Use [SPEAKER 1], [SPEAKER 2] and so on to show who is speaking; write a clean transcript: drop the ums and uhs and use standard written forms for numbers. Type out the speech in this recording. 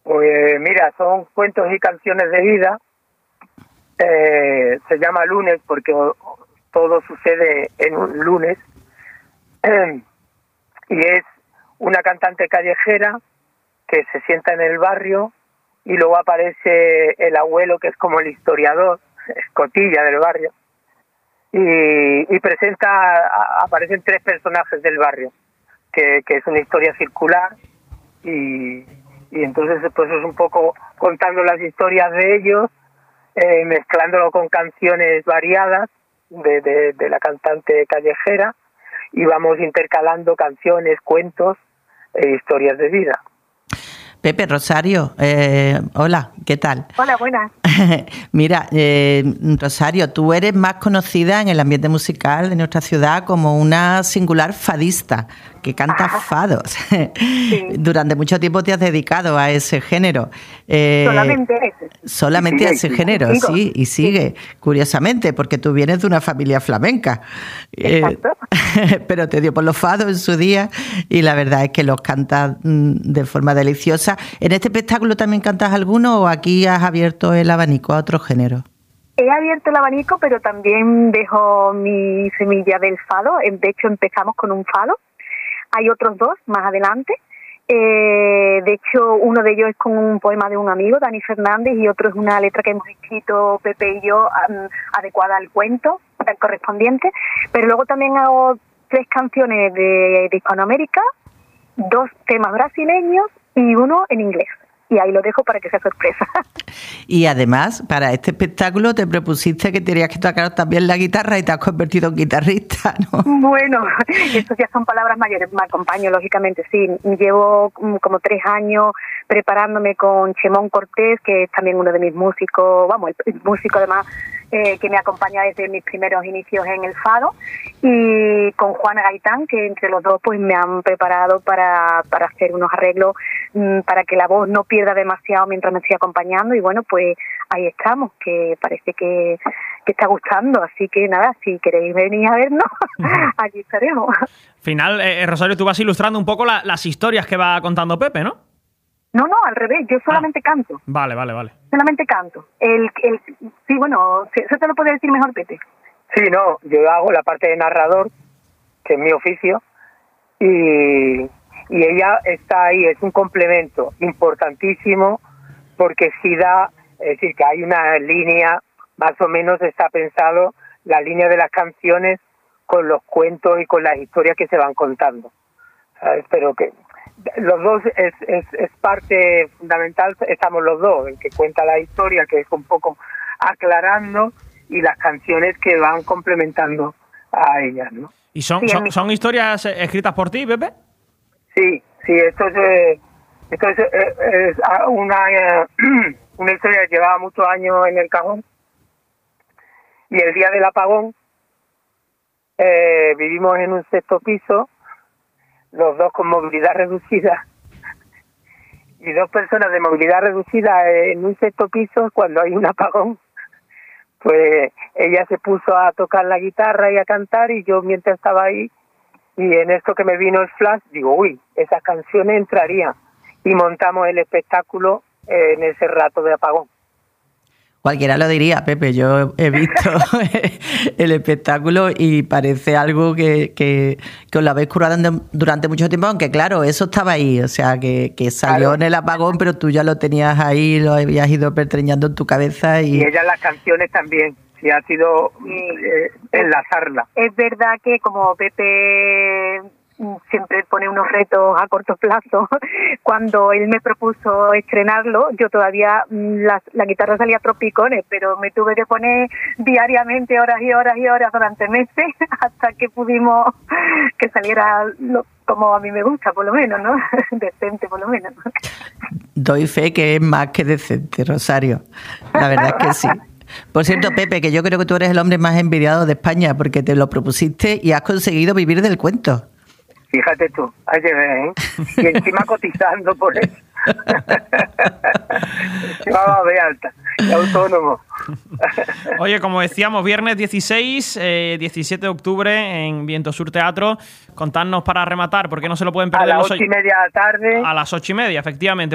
[SPEAKER 1] Pues mira, son cuentos y canciones de vida. Se llama Lunes porque todo sucede en un lunes. Y es una cantante callejera que se sienta en el barrio y luego aparece el abuelo, que es como el historiador, escotilla del barrio, y aparecen 3 personajes del barrio, que es una historia circular, y entonces pues es un poco contando las historias de ellos, mezclándolo con canciones variadas de la cantante callejera, y vamos intercalando canciones, cuentos e historias de vida.
[SPEAKER 2] Pepe, Rosario, hola, ¿qué tal?
[SPEAKER 3] Hola, buenas.
[SPEAKER 2] Mira, Rosario, tú eres más conocida en el ambiente musical de nuestra ciudad como una singular fadista que canta fados. Sí. Durante mucho tiempo te has dedicado a ese género. Solamente a ese género, sí, y sigue, curiosamente, porque tú vienes de una familia flamenca.
[SPEAKER 3] Exacto.
[SPEAKER 2] Pero te dio por los fados en su día y la verdad es que los cantas de forma deliciosa. ¿En este espectáculo también cantas alguno o aquí has abierto el abanico a otro género?
[SPEAKER 3] He abierto el abanico, pero también dejo mi semilla del fado. De hecho, empezamos con un fado. Hay otros 2 más adelante. De hecho, uno de ellos es con un poema de un amigo, Dani Fernández, y otro es una letra que hemos escrito Pepe y yo, adecuada al cuento, al correspondiente. Pero luego también hago 3 canciones de Hispanoamérica, 2 temas brasileños y 1 en inglés. Y ahí lo dejo para que sea sorpresa.
[SPEAKER 2] Y además, para este espectáculo te propusiste que tenías que tocar también la guitarra y te has convertido en guitarrista, ¿no?
[SPEAKER 3] Bueno, eso ya son palabras mayores. Me acompaño, lógicamente, sí. Llevo como 3 años preparándome con Chemón Cortés, que es también uno de mis músicos, el músico además que me acompaña desde mis primeros inicios en el fado, y con Juana Gaitán, que entre los dos pues me han preparado para hacer unos arreglos para que la voz no pierda demasiado mientras me estoy acompañando, y bueno, pues ahí estamos, que parece que está gustando, así que nada, si queréis venir a vernos, aquí estaremos.
[SPEAKER 4] Final, Rosario, tú vas ilustrando un poco las historias que va contando Pepe, ¿no?
[SPEAKER 3] No, al revés, yo solamente canto.
[SPEAKER 4] Vale.
[SPEAKER 3] Solamente canto. Sí, bueno, eso te lo puede decir mejor Pepe.
[SPEAKER 1] Sí, no, yo hago la parte de narrador, que es mi oficio, y ella está ahí, es un complemento importantísimo, porque sí da, es decir, que hay una línea, más o menos está pensado la línea de las canciones con los cuentos y con las historias que se van contando, ¿sabes? Pero que los dos es parte fundamental, estamos los dos, el que cuenta la historia, que es un poco aclarando, y las canciones que van complementando a ellas, ¿no?
[SPEAKER 4] ¿Y son historias escritas por ti, Pepe?
[SPEAKER 1] Sí, esto es una historia que llevaba muchos años en el cajón, y el día del apagón vivimos en un 6º piso, los dos con movilidad reducida, y 2 personas de movilidad reducida en un 6º piso. Cuando hay un apagón, pues ella se puso a tocar la guitarra y a cantar, y yo mientras estaba ahí, y en esto que me vino el flash, digo, uy, esas canciones entrarían, y montamos el espectáculo en ese rato de apagón.
[SPEAKER 2] Cualquiera lo diría, Pepe. Yo he visto el espectáculo y parece algo que os lo habéis currado durante mucho tiempo, aunque claro, eso estaba ahí, o sea, que salió en el apagón, pero tú ya lo tenías ahí, lo habías ido pertreñando en tu cabeza. Y
[SPEAKER 1] ella las canciones también, sí, ha sido enlazarla.
[SPEAKER 3] Es verdad que como Pepe siempre pone unos retos a corto plazo, cuando él me propuso estrenarlo, yo todavía la guitarra salía a tropicones, pero me tuve que poner diariamente horas y horas y horas durante meses hasta que pudimos que saliera como a mí me gusta, por lo menos, ¿no? Decente, por lo menos.
[SPEAKER 2] Doy fe que es más que decente, Rosario. La verdad es que sí. Por cierto, Pepe, que yo creo que tú eres el hombre más envidiado de España porque te lo propusiste y has conseguido vivir del cuento.
[SPEAKER 1] Fíjate tú, hay que ver, ¿eh? Y encima cotizando por eso. Encima va de alta, y autónomo.
[SPEAKER 4] Oye, como decíamos, viernes 16, 17 de octubre en Viento Sur Teatro. Contadnos para rematar, porque no se lo pueden perder.
[SPEAKER 1] A las 8:30 de la tarde.
[SPEAKER 4] A las 8:30, efectivamente.